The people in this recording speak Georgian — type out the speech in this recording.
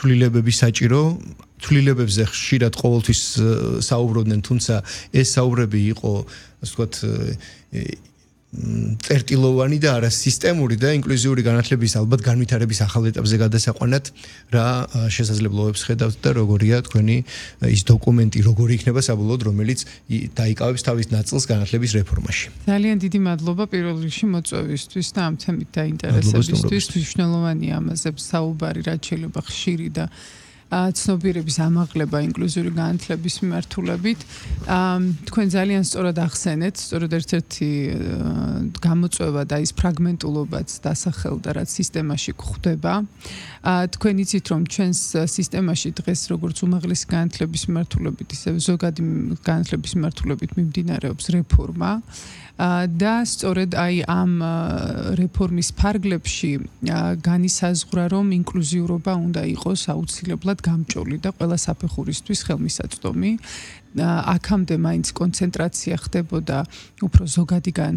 თვლილებები საჭირო თვლილებებზე ხშირად ყოველთვის საუბრობდნენ, თუმცა ეს საუბრები იყო, ასე ვთქვათ, წერტილოვანი და არა სისტემური და ინკლუზიური განათლების ალბათ განვითარების ახალ ეტაპზე გადასაყვანად რა შესაძლებლობებს ხედავთ და როგორია თქვენი ის დოკუმენტი, როგორი იქნება საბოლოოდ, რომელიც დაიკავებს თავის ნაწილს განათლების რეფორმაში. ძალიან დიდი მადლობა პირველ რიგში მოწვევისთვის და ამ თემით დაინტერესებისთვის. მნიშვნელოვანია ამაზე საუბარი, რაც შეიძლება ხშირი და ცნობიერების ამაღლება ინკლუზიური განათლების მიმართულებით. თქვენ ძალიან სწორად ახსენეთ, სწორედ ერთ-ერთი გამოწვევა და ის ფრაგმენტულობაც დასახელდა, რაც სისტემაში გვხვდება. თქვენ იცით, რომ ჩვენს სისტემაში დღეს როგორც უმაღლესი განათლების მიმართულებით, ისე ზოგადი განათლების მიმართულებით მიმდინარეობს რეფორმა. და სწორედ აი ამ რეფორმის ფარგლებში განისაზღვრა, რომ ინკლუზიურობა უნდა იყოს აუცილებლად გამჭოლი და ყველა საფეხურისთვის ხელმისაწვდომი. აქამდე მაინც კონცენტრაცია ხდებოდა უფრო ზოგადი